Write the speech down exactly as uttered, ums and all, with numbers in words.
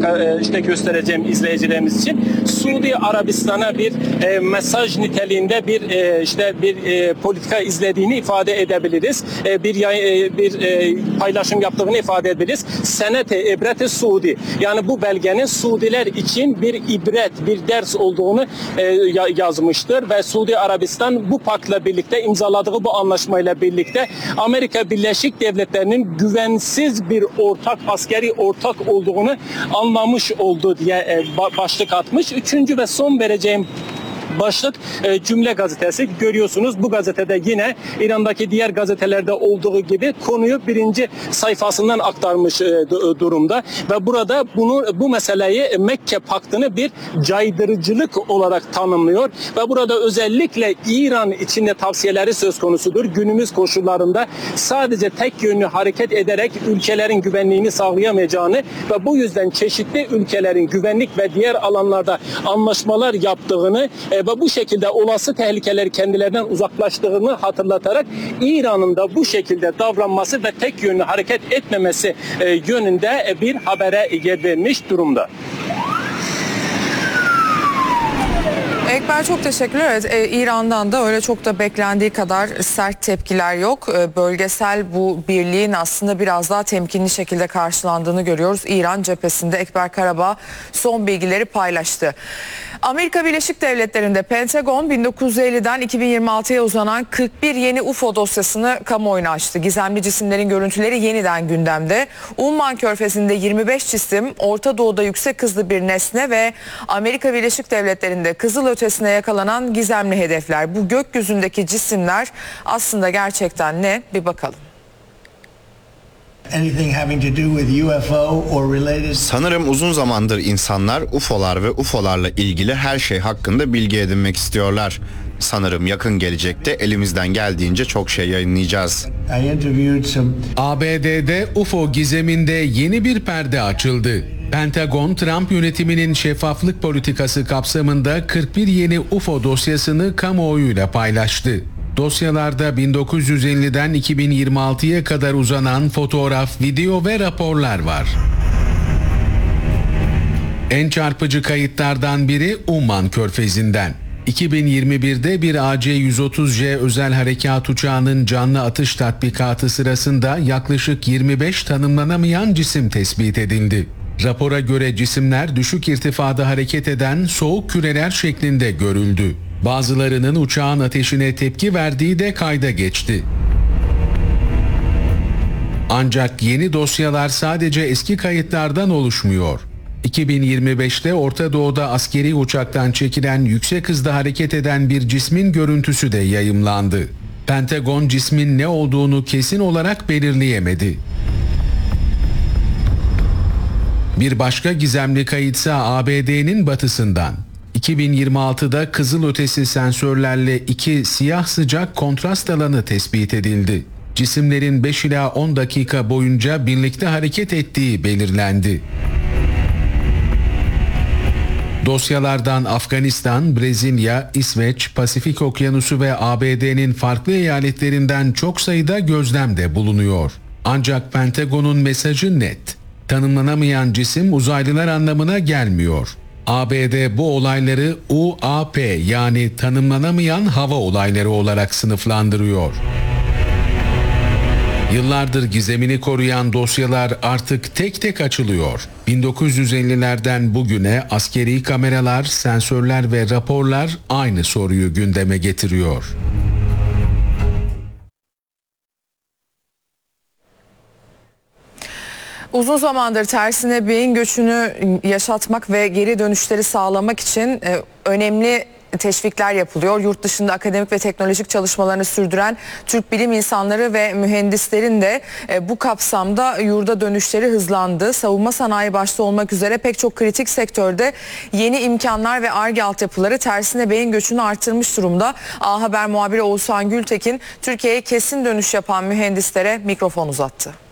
işte göstereceğim izleyicilerimiz için. Suudi Arabistan'a bir e, mesaj niteliğinde bir e, işte bir e, politika izlediğini ifade edebiliriz. E, bir e, bir e, paylaşım yaptığını ifade edebiliriz. Senete ibreti Suudi. Yani bu belgenin Suudiler için bir ibret, bir ders olduğunu e, yazmıştır ve Suudi Arabistan bu paktla birlikte imzaladığı bu anlaşmayla birlikte Amerika Birleşik Devletleri'nin güvensiz bir ortak, askeri ortak olduğunu anlamış oldu diye e, başlık atmış. Üçüncü ve son vereceğim başlık e, Cümle gazetesi. Görüyorsunuz bu gazetede yine İran'daki diğer gazetelerde olduğu gibi konuyu birinci sayfasından aktarmış e, durumda ve burada bunu bu meseleyi Mekke Paktı'nı bir caydırıcılık olarak tanımlıyor ve burada özellikle İran içinde tavsiyeleri söz konusudur. Günümüz koşullarında sadece tek yönlü hareket ederek ülkelerin güvenliğini sağlayamayacağını ve bu yüzden çeşitli ülkelerin güvenlik ve diğer alanlarda anlaşmalar yaptığını e, ve bu şekilde olası tehlikeleri kendilerinden uzaklaştığını hatırlatarak İran'ın da bu şekilde davranması ve tek yönlü hareket etmemesi e, yönünde bir habere yer vermiş durumda. Ekber çok teşekkürler. Evet, e, İran'dan da öyle çok da beklendiği kadar sert tepkiler yok. E, bölgesel bu birliğin aslında biraz daha temkinli şekilde karşılandığını görüyoruz. İran cephesinde Ekber Karabağ son bilgileri paylaştı. Amerika Birleşik Devletleri'nde Pentagon bin dokuz yüz elliden iki bin yirmi altıya uzanan kırk bir yeni U F O dosyasını kamuoyuna açtı. Gizemli cisimlerin görüntüleri yeniden gündemde. Umman Körfezi'nde yirmi beş cisim, Orta Doğu'da yüksek hızlı bir nesne ve Amerika Birleşik Devletleri'nde Kızıl Ötesi'ne yakalanan gizemli hedefler. Bu gökyüzündeki cisimler aslında gerçekten ne? Bir bakalım. Sanırım uzun zamandır insanlar U F O'lar ve U F O'larla ilgili her şey hakkında bilgi edinmek istiyorlar. Sanırım yakın gelecekte elimizden geldiğince çok şey yayınlayacağız. A B D'de U F O gizeminde yeni bir perde açıldı. Pentagon, Trump yönetiminin şeffaflık politikası kapsamında kırk bir yeni U F O dosyasını kamuoyuyla paylaştı. Dosyalarda bin dokuz yüz elliden iki bin yirmi altıya kadar uzanan fotoğraf, video ve raporlar var. En çarpıcı kayıtlardan biri Umman Körfezi'nden. iki bin yirmi birde bir A C yüz otuz J özel harekat uçağının canlı atış tatbikatı sırasında yaklaşık yirmi beş tanımlanamayan cisim tespit edildi. Rapora göre cisimler düşük irtifada hareket eden soğuk küreler şeklinde görüldü. Bazılarının uçağın ateşine tepki verdiği de kayda geçti. Ancak yeni dosyalar sadece eski kayıtlardan oluşmuyor. iki bin yirmi beşte Orta Doğu'da askeri uçaktan çekilen yüksek hızda hareket eden bir cismin görüntüsü de yayımlandı. Pentagon cismin ne olduğunu kesin olarak belirleyemedi. Bir başka gizemli kayıtsa A B D'nin batısından. iki bin yirmi altıda Kızıl Ötesi sensörlerle iki siyah sıcak kontrast alanı tespit edildi. Cisimlerin beş ila on dakika boyunca birlikte hareket ettiği belirlendi. Dosyalardan Afganistan, Brezilya, İsveç, Pasifik Okyanusu ve A B D'nin farklı eyaletlerinden çok sayıda gözlem de bulunuyor. Ancak Pentagon'un mesajı net. Tanımlanamayan cisim uzaylılar anlamına gelmiyor. A B D bu olayları U A P yani tanımlanamayan hava olayları olarak sınıflandırıyor. Yıllardır gizemini koruyan dosyalar artık tek tek açılıyor. bin dokuz yüz ellilerden bugüne askeri kameralar, sensörler ve raporlar aynı soruyu gündeme getiriyor. Uzun zamandır tersine beyin göçünü yaşatmak ve geri dönüşleri sağlamak için önemli teşvikler yapılıyor. Yurt dışında akademik ve teknolojik çalışmalarını sürdüren Türk bilim insanları ve mühendislerin de bu kapsamda yurda dönüşleri hızlandı. Savunma sanayi başta olmak üzere pek çok kritik sektörde yeni imkanlar ve Ar-Ge altyapıları tersine beyin göçünü artırmış durumda. A Haber muhabiri Oğuzhan Gültekin Türkiye'ye kesin dönüş yapan mühendislere mikrofon uzattı.